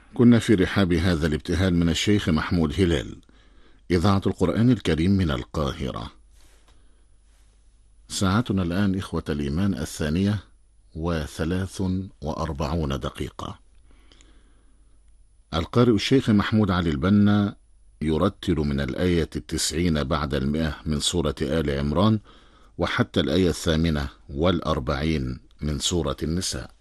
كنا في رحاب هذا الابتهال من الشيخ محمود هلال، إذاعة القرآن الكريم من القاهرة. ساعتنا الآن إخوة الإيمان 2:43. القارئ الشيخ محمود علي البنا يرتل من الآية 90 بعد 100 من سورة آل عمران وحتى الآية 48 من سورة النساء.